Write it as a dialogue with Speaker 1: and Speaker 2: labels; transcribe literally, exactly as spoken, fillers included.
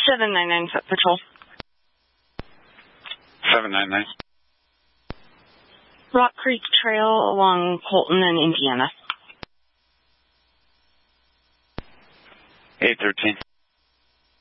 Speaker 1: seven nine nine Foot Patrol.
Speaker 2: seven nine nine.
Speaker 1: Rock Creek Trail along Colton and Indiana.
Speaker 2: eight thirteen.